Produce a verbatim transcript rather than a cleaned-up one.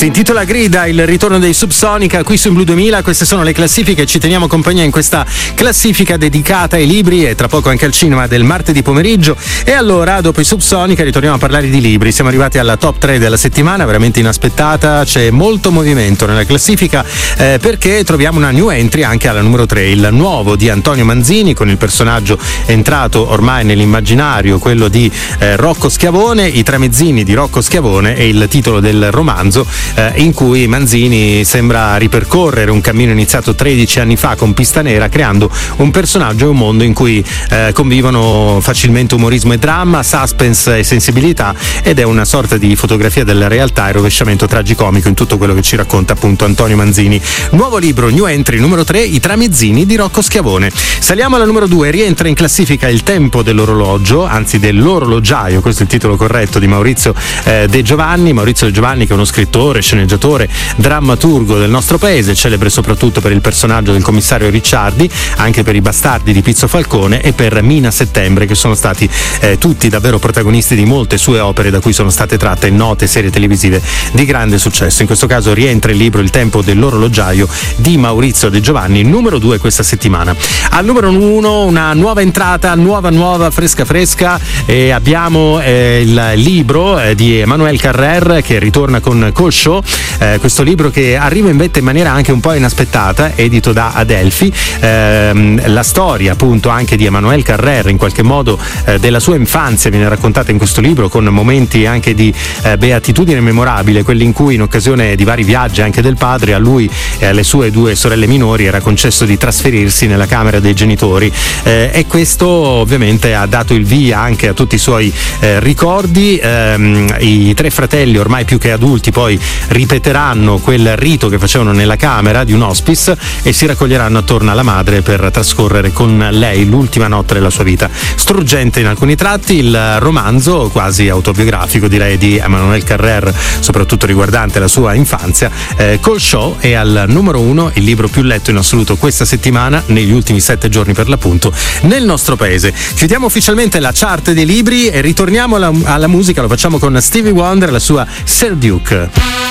intitola Grida, il ritorno dei Subsonica qui su Blu duemila. Queste sono le classifiche, ci teniamo compagnia in questa classifica dedicata ai libri e tra poco anche al cinema del martedì pomeriggio. E allora, dopo i Subsonica, ritorniamo a parlare di libri. Siamo arrivati alla top tre della settimana, veramente inaspettata. C'è molto movimento nella classifica eh, perché troviamo una new entry anche alla numero tre, il nuovo di Antonio Manzini, con il personaggio entrato ormai nell'immaginario, quello di eh, Rocco Schiavone, I tramezzini di Rocco Schiavone è il titolo del romanzo eh, in cui Manzini sembra ripercorrere un cammino iniziato tredici anni fa con Pista Nera, creando un personaggio e un mondo in cui eh, convivono facilmente umorismo e dramma, suspense e sensibilità, ed è una sorta di fotografia della realtà e rovesciamento tragicomico in tutto quello che ci racconta appunto Antonio Manzini. Nuovo libro, new entry numero tre, I tramezzini di Rocco Schiavone. Saliamo alla numero due, rientra in classifica Il tempo dell'orologio, anzi dell'orologiaio, questo è il titolo corretto, di Maurizio eh, De Giovanni. Maurizio De Giovanni, che è uno scrittore, sceneggiatore, drammaturgo del nostro paese, celebre soprattutto per il personaggio del commissario Ricciardi, anche per I bastardi di Pizzo Falcone e per Mina Settembre, che sono stati eh, tutti davvero protagonisti di molte sue opere, da cui sono state tratte note serie televisive di grande successo. In questo caso rientra il libro Il tempo dell'orologiaio di Maurizio De Giovanni, numero due questa settimana. Al numero uno una nuova entrata, nuova nuova, fresca fresca, e abbiamo eh, il libro eh, di Emmanuel Carrère, che ritorna con Col Show, eh, questo libro che arriva in vetta in maniera anche un po' inaspettata, edito da Adelphi, eh, la storia appunto anche di Emmanuel Carrère, in qualche modo eh, della sua infanzia viene raccontata in questo libro, con momenti anche di eh, beatitudine memorabile, quelli in cui in occasione di vari viaggi anche del padre, a lui e alle sue due sorelle minori era concesso di trasferirsi nella camera dei genitori, eh, e questo ovviamente ha dato il via anche a tutti i suoi eh, ricordi. ehm, i tre fratelli, ormai più che adulti, poi ripeteranno quel rito che facevano nella camera di un hospice e si raccoglieranno attorno alla madre per trascorrere con lei l'ultima notte della sua vita. Struggente in alcuni tratti il romanzo, quasi autobiografico direi, di Emmanuel Carrère, soprattutto riguardante la sua infanzia. eh, Col Show è al numero uno, il libro più letto in assoluto questa settimana, negli ultimi sette giorni per l'appunto, nel nostro paese. Chiudiamo ufficialmente la chart dei libri e ritorniamo alla, alla musica, lo facciamo con Stevie Wonder e la sua Sir Duke.